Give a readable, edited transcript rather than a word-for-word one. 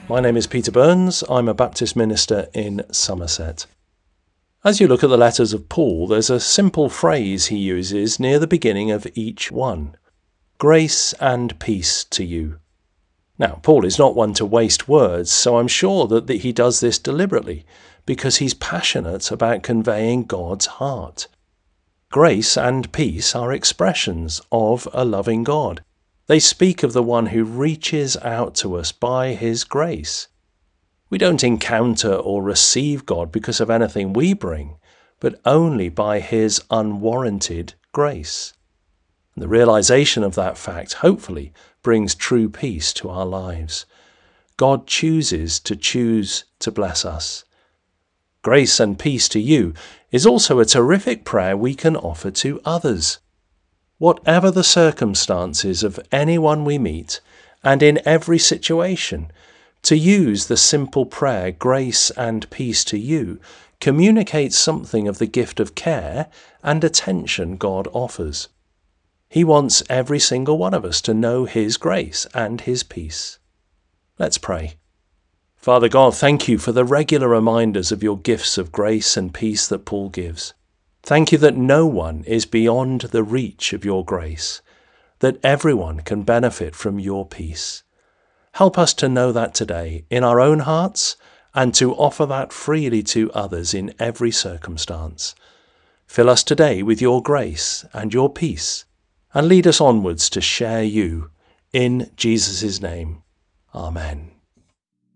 My name is Peter Burns. I'm a Baptist minister in Somerset. As you look at the letters of Paul, there's a simple phrase he uses near the beginning of each one. Grace and peace to you. Now, Paul is not one to waste words, so I'm sure that he does this deliberately, because he's passionate about conveying God's heart. Grace and peace are expressions of a loving God. They speak of the one who reaches out to us by his grace. We don't encounter or receive God because of anything we bring, but only by his unwarranted grace. And the realization of that fact, hopefully, brings true peace to our lives. God chooses to bless us. Grace and peace to you is also a terrific prayer we can offer to others. Whatever the circumstances of anyone we meet, and in every situation, to use the simple prayer, grace and peace to you, communicates something of the gift of care and attention God offers. He wants every single one of us to know his grace and his peace. Let's pray. Father God, thank you for the regular reminders of your gifts of grace and peace that Paul gives. Thank you that no one is beyond the reach of your grace, that everyone can benefit from your peace. Help us to know that today in our own hearts and to offer that freely to others in every circumstance. Fill us today with your grace and your peace, and lead us onwards to share you. In Jesus' name, Amen.